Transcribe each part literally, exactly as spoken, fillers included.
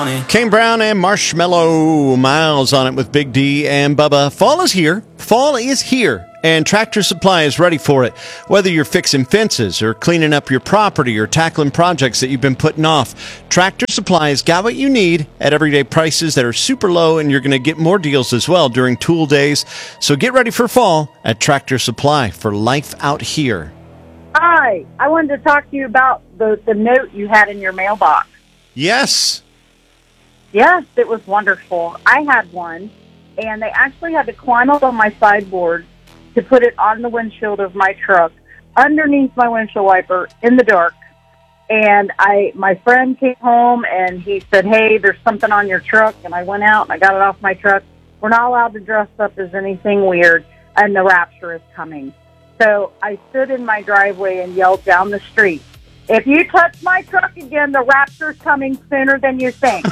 money. Kane Brown and Marshmallow Miles on it with Big D and Bubba. Fall is here. Fall is here. And Tractor Supply is ready for it. Whether you're fixing fences or cleaning up your property or tackling projects that you've been putting off, Tractor Supply has got what you need at everyday prices that are super low, and you're going to get more deals as well during tool days. So get ready for fall at Tractor Supply for life out here. Hi, I wanted to talk to you about the, the note you had in your mailbox. Yes. Yes, it was wonderful. I had one, and they actually had to climb up on my sideboard to put it on the windshield of my truck, underneath my windshield wiper, in the dark. And I, my friend came home, and he said, hey, there's something on your truck. And I went out, and I got it off my truck. We're not allowed to dress up as anything weird, and the rapture is coming. So I stood in my driveway and yelled down the street, if you touch my truck again, the rapture's coming sooner than you think.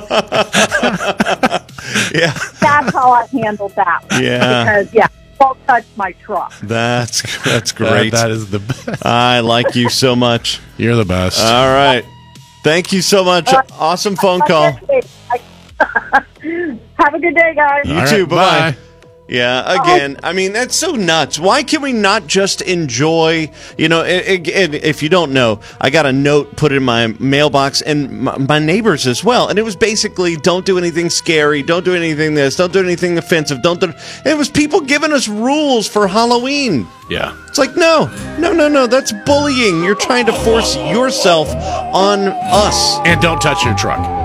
Yeah. That's how I handled that one. Yeah. Because, yeah. Don't touch my truck. That's that's great. That, that is the best. I like you so much. You're the best. All right. Thank you so much. Uh, awesome phone call. Have a good day, guys. You All too. right, Bye-bye. bye. Yeah, again, I mean, that's so nuts. Why can we not just enjoy, you know, it, it, if you don't know, I got a note put in my mailbox and my, my neighbors as well. And it was basically, don't do anything scary. Don't do anything this. Don't do anything offensive. Don't do, it was people giving us rules for Halloween. Yeah. It's like, no, no, no, no, that's bullying. You're trying to force yourself on us. And don't touch your truck.